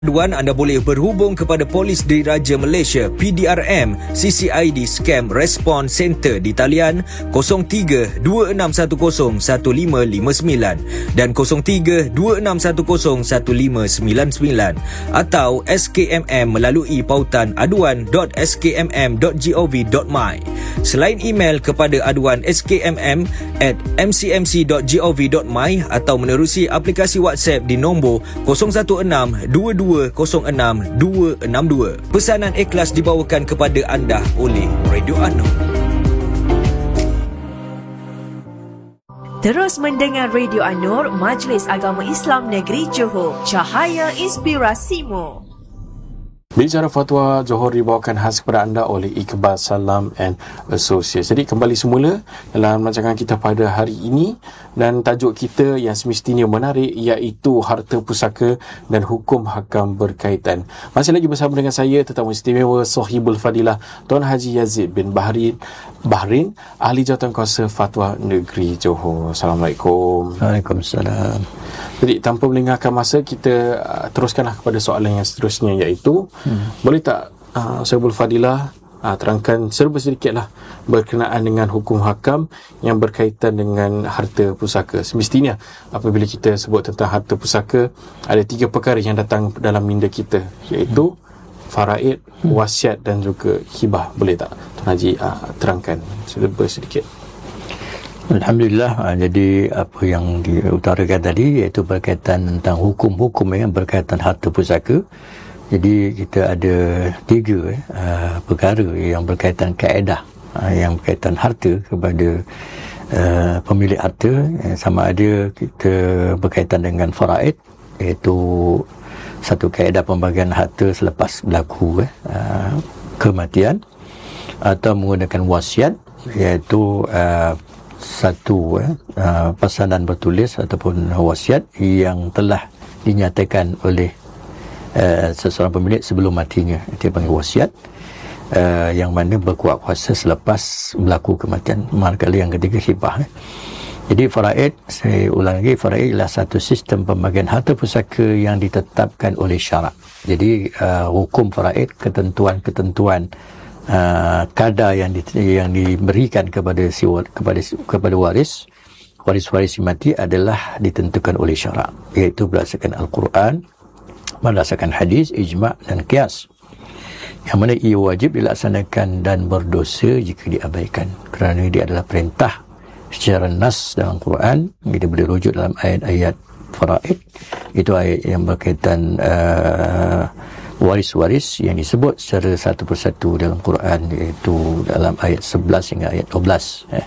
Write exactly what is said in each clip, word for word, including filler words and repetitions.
Aduan anda boleh berhubung kepada Polis Diraja Malaysia P D R M C C I D Scam Response Center di talian kosong tiga dua enam satu kosong satu lima lima sembilan dan kosong tiga dua enam satu kosong satu lima sembilan sembilan atau S K M M melalui pautan aduan dot s k m m dot gov dot my. Selain email kepada aduan s k m m at m c m c dot gov dot my atau menerusi aplikasi WhatsApp di nombor kosong satu enam dua dua kosong enam dua enam dua. Pesanan ikhlas dibawakan kepada anda oleh Radio An-Nur. Terus mendengar Radio An-Nur, Majlis Agama Islam Negeri Johor, cahaya inspirasimu. Bicara Fatwa Johor dibawakan khas kepada anda oleh Iqbal Salam and Associates. Jadi kembali semula dalam rancangan kita pada hari ini, dan tajuk kita yang semestinya menarik iaitu harta pusaka dan hukum hakam berkaitan. Masih lagi bersama dengan saya tetamu istimewa Sahibul Fadilah Tuan Haji Yazid bin Bahrin Bahrin, Ahli Jawatankuasa Fatwa Negeri Johor. Assalamualaikum. Waalaikumsalam. Jadi tanpa melengahkan masa, kita uh, teruskanlah kepada soalan yang seterusnya, iaitu hmm. boleh tak uh, Sahibul Fadilah uh, terangkan serba sedikitlah berkenaan dengan hukum hakam yang berkaitan dengan harta pusaka. Semestinya apabila kita sebut tentang harta pusaka, ada tiga perkara yang datang dalam minda kita, iaitu hmm. faraid, hmm. wasiat dan juga hibah. Boleh tak Tuan Haji uh, terangkan serba sedikit? Alhamdulillah. Jadi apa yang diutarakan tadi iaitu berkaitan tentang hukum-hukum yang berkaitan harta pusaka. Jadi kita ada tiga uh, perkara yang berkaitan kaedah uh, yang berkaitan harta kepada uh, pemilik harta. Sama ada kita berkaitan dengan faraid, iaitu satu kaedah pembagian harta selepas berlaku uh, kematian, atau menggunakan wasiat, iaitu uh, satu eh, uh, pesanan bertulis ataupun wasiat yang telah dinyatakan oleh uh, seseorang pemilik sebelum matinya. Itu panggil wasiat, uh, yang mana berkuat kuasa selepas berlaku kematian. Manakala yang ketiga hibah. Eh. Jadi faraid, saya ulang lagi, faraid adalah satu sistem pembagian harta pusaka yang ditetapkan oleh syarak. Jadi uh, hukum faraid, ketentuan-ketentuan Uh, kadar yang di, yang diberikan kepada si kepada kepada waris waris-waris si mati adalah ditentukan oleh syarak, iaitu berdasarkan Al-Quran, berdasarkan hadis, ijma' dan qiyas, yang mana ia wajib dilaksanakan dan berdosa jika diabaikan, kerana dia adalah perintah secara nas dalam Quran. Kita boleh rujuk dalam ayat-ayat faraid, itu ayat yang berkaitan uh, waris-waris yang disebut secara satu persatu dalam Quran, iaitu dalam ayat sebelas hingga ayat dua belas eh,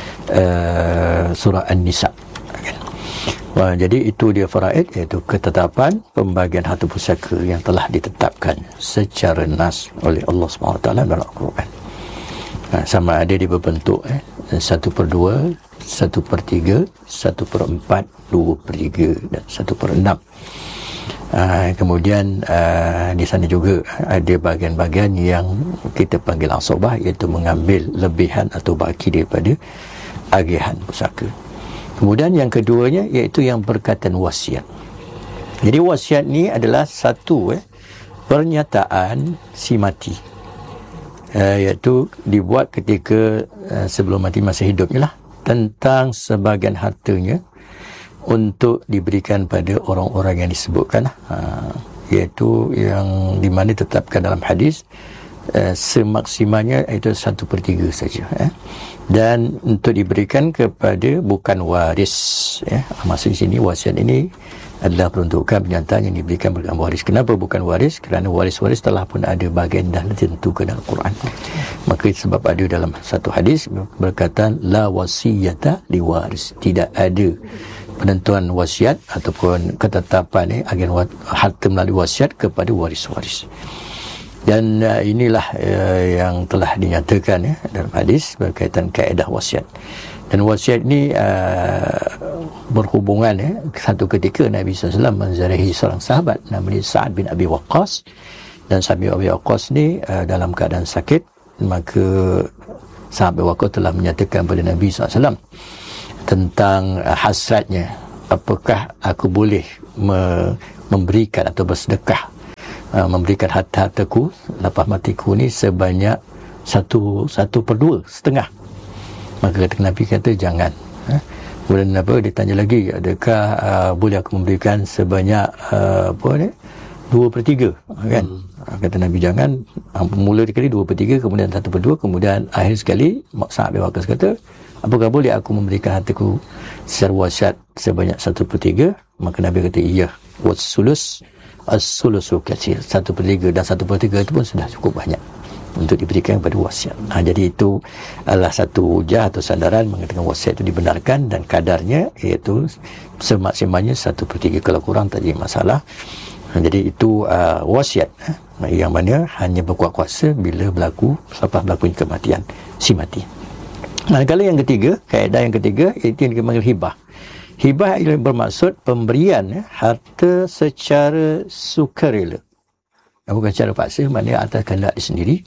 uh, surah An-Nisa. Okay. Wah, jadi itu dia faraid, iaitu ketetapan pembagian harta pusaka yang telah ditetapkan secara nas oleh Allah subhanahu wa taala dalam Al-Quran. Nah, sama ada dia berbentuk eh, satu per dua, satu per tiga, satu per empat, dua per tiga dan satu per enam. Uh, kemudian uh, di sana juga ada bahagian-bahagian yang kita panggil asobah, iaitu mengambil lebihan atau baki daripada agihan pusaka. Kemudian yang keduanya iaitu yang berkaitan wasiat. Jadi wasiat ni adalah satu eh, pernyataan si mati, uh, iaitu dibuat ketika uh, sebelum mati, masa hidupnya lah, tentang sebahagian hartanya untuk diberikan pada orang-orang yang disebutkan, ha, iaitu yang di mana ditetapkan dalam hadis, eh, semaksimalnya itu satu per tiga saja, eh. Dan untuk diberikan kepada bukan waris, eh. Maksud di sini wasiat ini adalah peruntukan pernyataan yang diberikan bukan waris. Kenapa bukan waris? Kerana waris-waris telah pun ada bahagian dah ditentukan dalam Quran. Maka sebab ada dalam satu hadis berkata la wasiyata li waris, tidak ada penentuan wasiat ataupun ketetapan eh, agen harta melalui wasiat kepada waris-waris. Dan uh, inilah uh, yang telah dinyatakan eh, dalam hadis berkaitan kaedah wasiat. Dan wasiat ini uh, berhubungan eh, satu ketika Nabi sallallahu alaihi wasallam menziarahi seorang sahabat namanya Sa'ad bin Abi Waqqas, dan Sa'ad bin Abi Waqqas ni uh, dalam keadaan sakit. Maka Sa'ad bin Waqqas telah menyatakan kepada Nabi sallallahu alaihi wasallam tentang uh, hasratnya, apakah aku boleh me- memberikan atau bersedekah uh, memberikan harta-hartaku lepas matiku ni sebanyak satu satu per dua setengah. Maka kata Nabi kata jangan. Ha? Kemudian apa, dia tanya lagi, adakah uh, boleh aku memberikan sebanyak uh, apa ni, dua per tiga, kan? Hmm. Kata Nabi jangan. Mula sekali dua per tiga, kemudian satu per dua, kemudian akhir sekali Sa'ad bin Waqqas kata, apakah boleh aku memberikan hartaku secara wasiat sebanyak satu per tiga? Maka Nabi kata iya, wassulus as-sulusu katsir, satu per tiga, dan satu per tiga itu pun sudah cukup banyak untuk diberikan kepada wasiat. Ha, jadi itu adalah satu hujah atau sandaran mengatakan wasiat itu dibenarkan dan kadarnya iaitu semaksimalnya satu per tiga, kalau kurang tak jadi masalah. Ha, jadi itu uh, wasiat ha, yang mana hanya berkuat kuasa bila berlaku, selepas berlakunya kematian si mati. Nah, kalau yang ketiga, kaedah yang ketiga iaitu yang dipanggil hibah. Hibah ialah bermaksud pemberian ya, harta secara sukarela, bukan secara paksa, maknanya atas kehendak sendiri,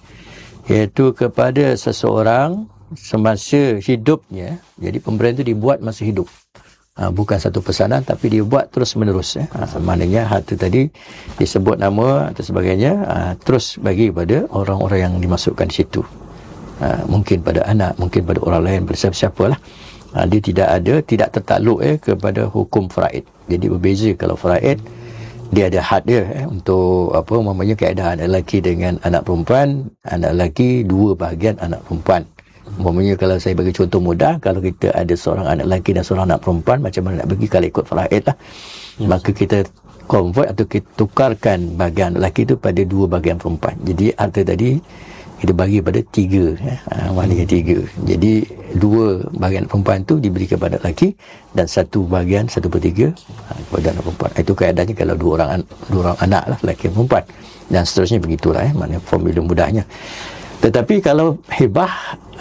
iaitu kepada seseorang semasa hidupnya. Jadi pemberian itu dibuat masa hidup, ha, bukan satu pesanan, tapi dibuat terus menerus ya. Ha, maknanya harta tadi disebut nama atau sebagainya, ha, terus bagi kepada orang-orang yang dimasukkan di situ, ha, mungkin pada anak, mungkin pada orang lain, pada siapa-siapa lah. Ha, dia tidak ada, tidak tertakluk eh, kepada hukum faraid. Jadi berbeza kalau faraid, dia ada had dia eh, untuk apa namanya, kaedah anak lelaki dengan anak perempuan, anak lelaki dua bahagian anak perempuan. Umpamanya kalau saya bagi contoh mudah, kalau kita ada seorang anak lelaki dan seorang anak perempuan, macam mana nak bagi? Kalau ikut faraid lah, yes. Maka kita convert atau kita tukarkan bahagian lelaki itu pada dua bahagian perempuan. Jadi harta tadi kita bagi pada tiga, eh, ha, maknanya tiga. Jadi dua bahagian perempuan tu diberi kepada lelaki dan satu bahagian satu per tiga ha, kepada anak perempuan. Itu keadaannya kalau dua orang dua orang anak lah, lelaki dan perempuan, dan seterusnya begitulah, eh, maknanya formula mudahnya. Tetapi kalau hibah,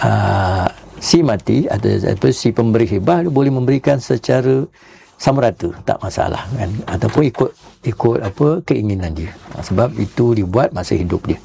uh, si mati atau apa, si pemberi hibah boleh memberikan secara sama rata, tak masalah kan, ataupun ikut ikut apa keinginan dia, sebab itu dibuat masa hidup dia.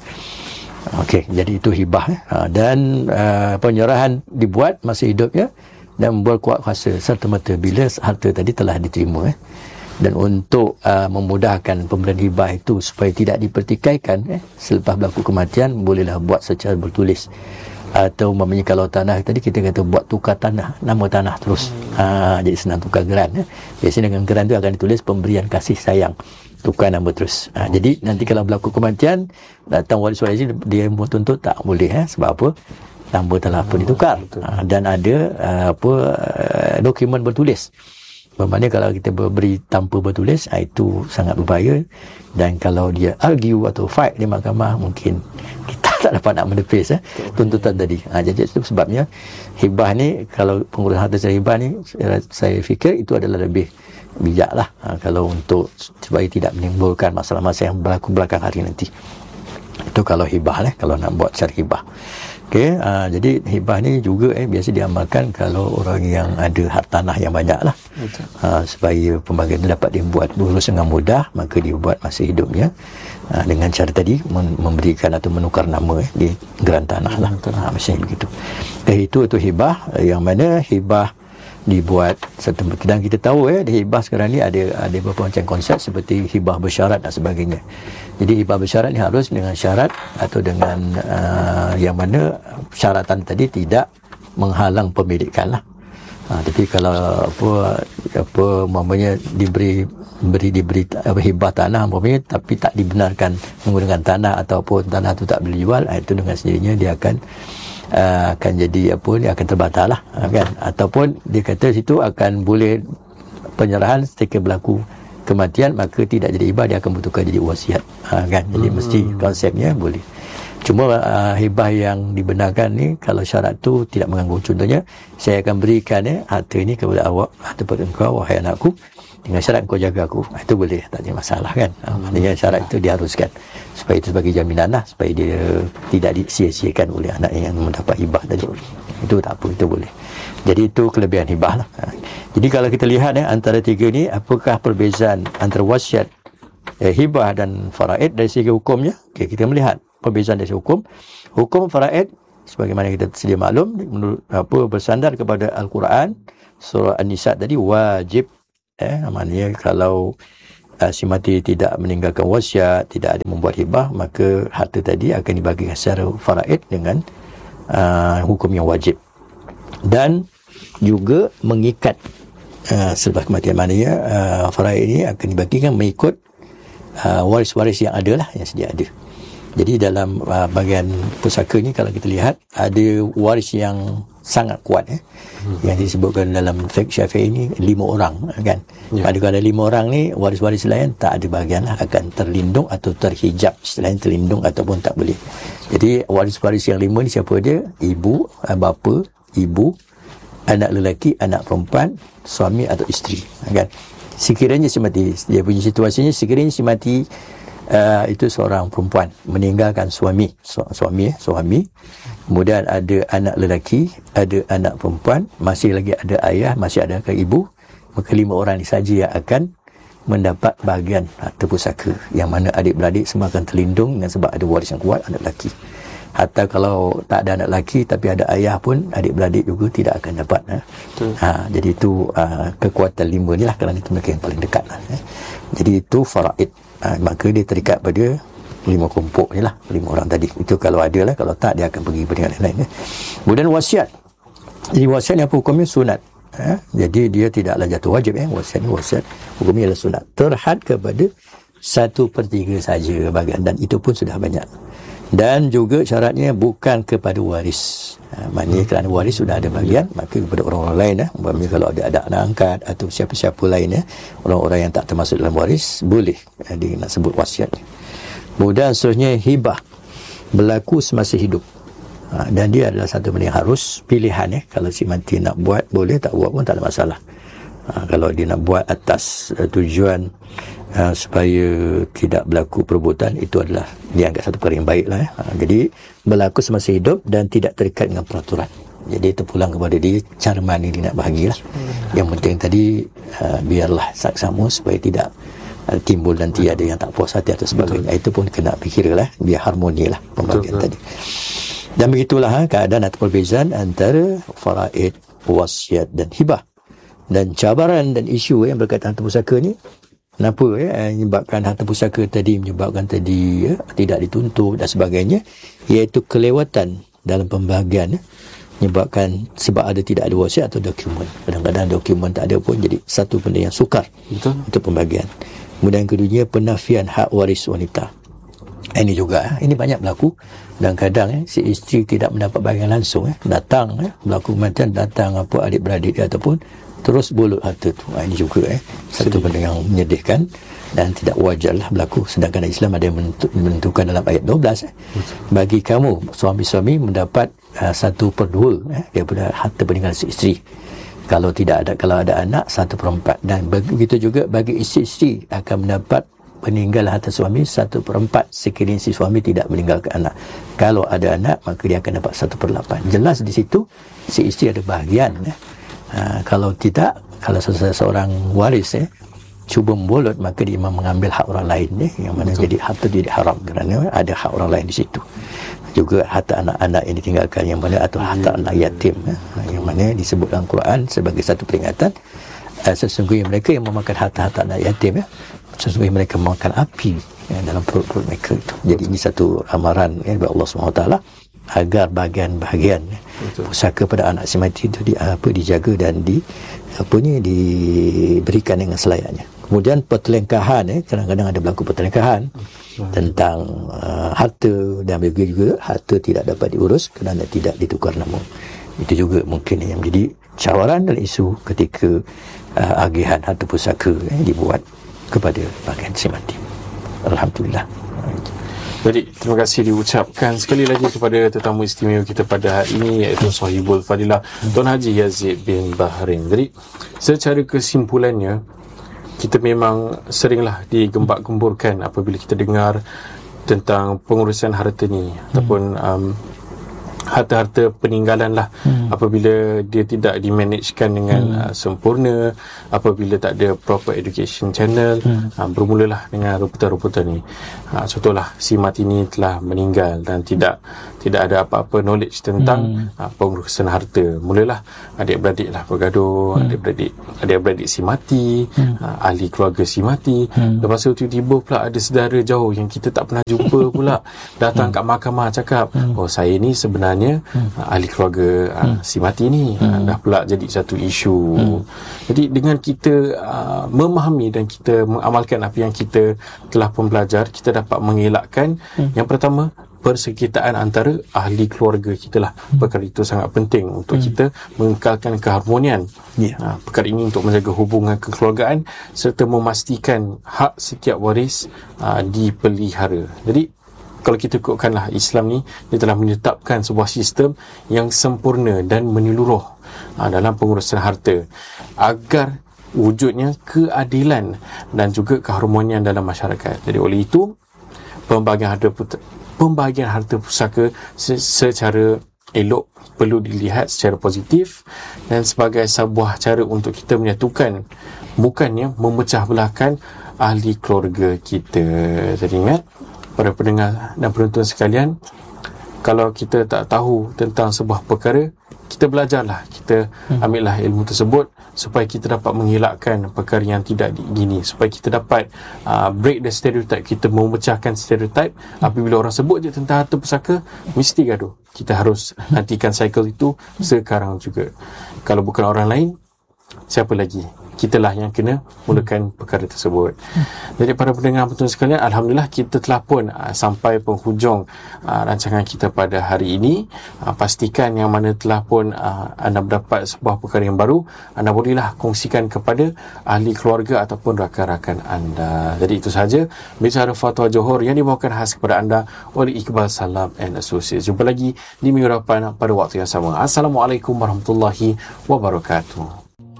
Okey, jadi itu hibah eh. ha, dan uh, penyerahan dibuat masa hidupnya dan berkuat kuasa serta merta bila harta tadi telah diterima eh. Dan untuk uh, memudahkan pemberian hibah itu supaya tidak dipertikaikan eh, selepas berlaku kematian, bolehlah buat secara bertulis, atau umpamanya kalau tanah tadi kita kata buat tukar tanah, nama tanah terus, ha, jadi senang tukar geran eh. Biasanya dengan geran tu akan ditulis pemberian kasih sayang, tukar nama terus. Ha, jadi nanti kalau berlaku kematian, datang wali suara dia tuntut tak boleh eh. Sebab apa? Nama telah pun ditukar. Ha, dan ada uh, apa uh, dokumen bertulis. Bermakna kalau kita beri tanpa bertulis, ha, itu sangat berbahaya. Dan kalau dia argue atau fight di mahkamah, mungkin kita tak dapat nak menepis eh, tuntutan tadi. Ha, jadi itu sebabnya hibah ni, kalau pengurusan harta secara hibah ni, saya, saya fikir itu adalah lebih bijaklah ha, kalau untuk supaya tidak menimbulkan masalah-masalah yang berlaku belakang hari nanti. Itu kalau hibah lah, kalau nak buat secara hibah. Okey, ha, jadi hibah ni juga eh biasa diamalkan kalau orang yang ada hartanah yang banyak lah, ha, supaya pembagian itu dapat dibuat lurus dengan mudah, maka dibuat masa hidupnya, ha, dengan cara tadi memberikan atau menukar nama eh, di geran tanah lah, ha, macam begitu. Eh, itu itu hibah, yang mana hibah dibuat serta, dan kita tahu eh di hibah sekarang ni ada ada beberapa macam konsep seperti hibah bersyarat dan sebagainya. Jadi hibah bersyarat ni harus dengan syarat atau dengan uh, yang mana syaratan tadi tidak menghalang pemilikan lah. Ha, tapi kalau apa apa umpamanya diberi beri diberi apa, hibah tanah umpamanya tapi tak dibenarkan menggunakan tanah ataupun tanah tu tak boleh dijual, itu dengan sendirinya dia akan Uh, akan jadi apa ni, akan terbatal lah, kan, ataupun dia kata situ akan boleh penyerahan ketika berlaku kematian, maka tidak jadi hibah, dia akan bertukar jadi wasiat, ha, kan. Jadi hmm. mesti konsepnya boleh. Cuma uh, hibah yang dibenarkan ni kalau syarat tu tidak mengganggu, contohnya saya akan berikan eh, harta ini kepada awak ataupun engkau wahai anakku dengan syarat kau jaga aku, itu boleh, tak ada masalah kan. Ha, maknanya syarat itu diharuskan supaya itu sebagai jaminan lah, supaya dia tidak disia-siakan oleh anak yang mendapat hibah tadi. Itu tak apa, itu boleh. Jadi itu kelebihan hibah lah. Ha. Jadi kalau kita lihat eh, antara tiga ni, apakah perbezaan antara wasiat, eh, hibah dan faraid dari segi hukumnya? Okay, kita melihat perbezaan dari segi hukum. Hukum faraid sebagaimana kita sedia maklum, menurut apa, bersandar kepada Al-Quran surah An-Nisa tadi, wajib. Eh, maknanya kalau uh, si mati tidak meninggalkan wasiat, tidak ada membuat hibah, maka harta tadi akan dibagikan secara faraid dengan uh, hukum yang wajib. Dan juga mengikat uh, selepas kematian maknanya uh, faraid ini akan dibagikan mengikut uh, waris-waris yang ada lah, yang sedia ada. Jadi dalam uh, bahagian pusaka ni kalau kita lihat ada waris yang sangat kuat eh. Hmm. Yang disebutkan dalam fiqh Syafi'i ni lima orang kan. Ya. Pada kalau ada lima orang ni waris-waris lain tak ada bahagian lah, akan terlindung atau terhijab, istilahnya terlindung ataupun tak boleh. Jadi waris-waris yang lima ni siapa dia? Ibu, bapa, ibu, anak lelaki, anak perempuan, suami atau isteri kan. Sekiranya si mati, dia punya situasinya sekiranya si mati Uh, itu seorang perempuan meninggalkan suami su- suami eh, suami, kemudian ada anak lelaki, ada anak perempuan, masih lagi ada ayah, masih ada ke ibu, maka lima orang ini saja yang akan mendapat bahagian harta pusaka, yang mana adik-beradik semua akan terlindung dengan sebab ada waris yang kuat anak lelaki. Hatta kalau tak ada anak lelaki tapi ada ayah pun adik-beradik juga tidak akan dapat eh. ha, jadi itu uh, kekuatan lima ni lah, kerana itu mereka yang paling dekat lah, eh. Jadi itu faraid. Ha, maka dia terikat pada lima kelompok ni lah, lima orang tadi. Itu kalau ada lah, kalau tak dia akan pergi pada yang lain. Kemudian wasiat. Jadi wasiat ni apa hukumnya? Sunat. Ha? Jadi dia tidaklah jatuh wajib. Eh? Wasiat ni wasiat hukumnya adalah sunat. Terhad kepada satu per tiga saja bahagian, dan itu pun sudah banyak. Dan juga syaratnya bukan kepada waris. Ha, maknanya kerana waris sudah ada bahagian, maka kepada orang-orang lain eh, umpamanya kalau ada ada anak angkat atau siapa-siapa lain eh, orang-orang yang tak termasuk dalam waris, boleh eh, dia nak sebut wasiat. Kemudian seterusnya hibah, berlaku semasa hidup. Ha, dan dia adalah satu benda yang harus pilihan eh. Kalau si mati nak buat boleh, tak buat pun tak ada masalah. Ha, kalau dia nak buat atas uh, tujuan uh, supaya tidak berlaku perbuatan, itu adalah dianggap satu perkara yang baik lah, eh. ha, jadi berlaku semasa hidup dan tidak terikat dengan peraturan. Jadi terpulang kepada dia cara mana dia nak bahagilah. hmm. Yang penting tadi uh, biarlah saksama supaya tidak uh, timbul nanti ada yang tak puas hati atau sebagainya. Betul. Itu pun kena fikirlah, biar harmoni lah pembagian Betul. tadi. Dan begitulah ha, keadaan atau perbezaan antara faraid, wasiat dan hibah. Dan cabaran dan isu yang berkaitan harta pusaka ni, kenapa ya, menyebabkan harta pusaka tadi menyebabkan tadi ya, tidak dituntut dan sebagainya, iaitu kelewatan dalam pembahagian ya, menyebabkan sebab ada tidak ada wasiat atau dokumen. Kadang-kadang dokumen tak ada pun jadi satu benda yang sukar. Betul. Untuk pembahagian. Kemudian keduanya penafian hak waris wanita. Ini juga ini banyak berlaku, dan kadang eh, si isteri tidak mendapat bahagian langsung eh, datang eh, berlaku kematian, datang apa adik-beradik dia ataupun terus bolot harta tu. Ha, ini juga eh satu benda yang menyedihkan dan tidak wajarlah berlaku. Sedangkan Islam ada yang menentukan dalam ayat dua belas eh, bagi kamu suami-suami mendapat uh, satu per dua eh, daripada harta peninggalan si isteri. Kalau tidak ada, kalau ada anak, satu per empat. Dan begitu juga bagi isteri-isteri akan mendapat peninggalan harta suami satu per empat sekiranya si suami tidak meninggalkan anak. Kalau ada anak, maka dia akan dapat satu per lapan. Jelas di situ si isteri ada bahagian eh. Ha, kalau tidak, kalau seseorang waris eh, cuba membolot, maka dia memang mengambil hak orang lain eh, yang mana Betul. Jadi harta jadi haram kerana ada hak orang lain di situ. Juga harta anak-anak yang ditinggalkan yang mana, atau harta anak yatim eh, yang mana disebut dalam Quran sebagai satu peringatan, eh, sesungguhnya mereka yang memakan harta-harta anak yatim eh, sesungguhnya mereka memakan api eh, dalam perut-perut mereka itu. Jadi ini satu amaran eh, dari Allah subhanahu wa taala agar bahagian-bahagian Betul. pusaka pada anak si mati itu di, apa, dijaga dan di apa ni diberikan dengan selayaknya. Kemudian pertelengkahan eh kadang-kadang ada berlaku pertelengkahan Betul. tentang uh, harta, dan juga juga harta tidak dapat diurus kerana tidak ditukar nama. Itu juga mungkin yang menjadi cabaran dan isu ketika uh, agihan harta pusaka eh, dibuat kepada bahagian si mati. Alhamdulillah. Jadi terima kasih diucapkan sekali lagi kepada tetamu istimewa kita pada hari ini, iaitu Sahibul Fadilah Tuan Haji Yazid bin Bahrain. Jadi secara kesimpulannya, kita memang seringlah digembak-gemburkan apabila kita dengar tentang pengurusan harta ni, hmm. ataupun um, harta-harta peninggalan lah, hmm. apabila dia tidak dimanagekan dengan hmm. uh, sempurna, apabila tak ada proper education channel, hmm. uh, bermulalah dengan rebutan-rebutan ni. Uh, contohlah si Martini telah meninggal dan tidak tidak ada apa-apa knowledge tentang hmm. uh, pengurusan harta. Mulalah adik-beradik lah bergaduh, hmm. adik-beradik adik-beradik si mati, hmm. uh, ahli keluarga si mati. Hmm. Lepas tu tiba-tiba pula ada saudara jauh yang kita tak pernah jumpa pula datang hmm. kat mahkamah cakap, hmm. oh saya ni sebenarnya Hmm. ahli keluarga hmm. si mati ni, hmm. dah pula jadi satu isu. hmm. Jadi dengan kita uh, memahami dan kita mengamalkan apa yang kita telah pun belajar, kita dapat mengelakkan hmm. yang pertama, persekitaran antara ahli keluarga kita lah. hmm. Perkara itu sangat penting untuk hmm. kita mengekalkan keharmonian. yeah. uh, Perkara ini untuk menjaga hubungan kekeluargaan serta memastikan hak setiap waris uh, dipelihara. Jadi kalau kita ikutkanlah Islam ni, dia telah menetapkan sebuah sistem yang sempurna dan menyeluruh aa, dalam pengurusan harta agar wujudnya keadilan dan juga keharmonian dalam masyarakat. Jadi oleh itu, pembahagian harta pembahagian harta pusaka secara elok perlu dilihat secara positif dan sebagai sebuah cara untuk kita menyatukan, bukannya memecah belahkan ahli keluarga kita. Jadi ingat, para pendengar dan penonton sekalian, kalau kita tak tahu tentang sebuah perkara, kita belajarlah, kita ambillah ilmu tersebut supaya kita dapat mengelakkan perkara yang tidak diingini, supaya kita dapat uh, break the stereotype, kita memecahkan stereotype. Apabila orang sebut je tentang harta pusaka, mesti gaduh. Kita harus hentikan cycle itu sekarang juga. Kalau bukan orang lain, siapa lagi? Kitalah yang kena mulakan perkara tersebut. Jadi para pendengar betul sekalian, alhamdulillah kita telah pun uh, sampai penghujung uh, rancangan kita pada hari ini. Uh, pastikan yang mana telah pun uh, anda mendapat sebuah perkara yang baru, anda bolehlah kongsikan kepada ahli keluarga ataupun rakan-rakan anda. Jadi itu sahaja bicara Fatwa Johor yang dibawakan khas kepada anda oleh Iqbal Salam and Associates. Jumpa lagi di minggu depan pada waktu yang sama. Assalamualaikum warahmatullahi wabarakatuh.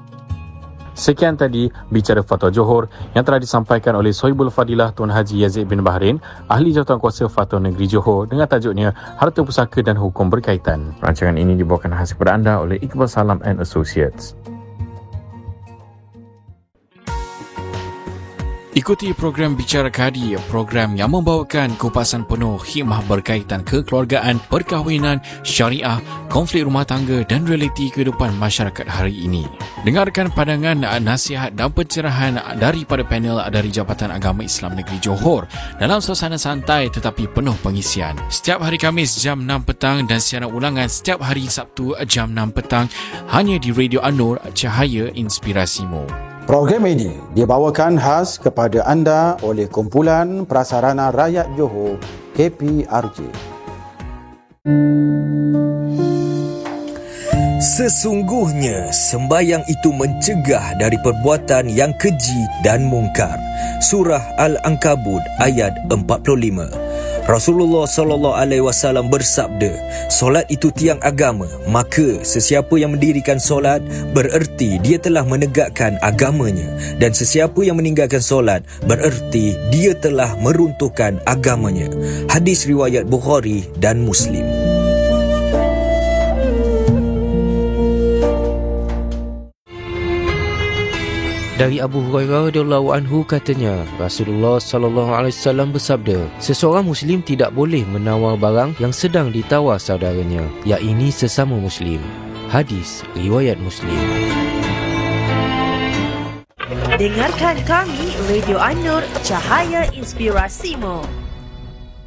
Sekian tadi bicara Fatwa Johor yang telah disampaikan oleh Sohibul Fadilah Tun Haji Yazid bin Bahrain, ahli jawatankuasa Fatwa Negeri Johor, dengan tajuknya Harta Pusaka dan Hukum Berkaitan. Rancangan ini dibawakan khas kepada anda oleh Iqbal Salam and Associates. Ikuti program Bicara Kadi, program yang membawakan kupasan penuh hikmah berkaitan kekeluargaan, perkahwinan, syariah, konflik rumah tangga dan realiti kehidupan masyarakat hari ini. Dengarkan pandangan, nasihat dan pencerahan daripada panel dari Jabatan Agama Islam Negeri Johor dalam suasana santai tetapi penuh pengisian. Setiap hari Khamis jam enam petang dan siaran ulangan setiap hari Sabtu jam enam petang hanya di Radio An-Nur, Cahaya Inspirasimu. Program ini dibawakan khas kepada anda oleh Kumpulan Prasarana Rakyat Johor, K P R J. Sesungguhnya sembahyang itu mencegah dari perbuatan yang keji dan mungkar. Surah Al-Ankabut ayat empat puluh lima. Rasulullah sallallahu alaihi wasallam bersabda, solat itu tiang agama, maka sesiapa yang mendirikan solat bererti dia telah menegakkan agamanya, dan sesiapa yang meninggalkan solat bererti dia telah meruntuhkan agamanya. Hadis riwayat Bukhari dan Muslim. Dari Abu Hurairah radhiyallahu anhu katanya, Rasulullah sallallahu alaihi wasallam bersabda, seseorang muslim tidak boleh menawar barang yang sedang ditawar saudaranya, yakni sesama muslim. Hadis riwayat Muslim. Dengarkan kami Radio An-Nur, Cahaya Inspirasimu.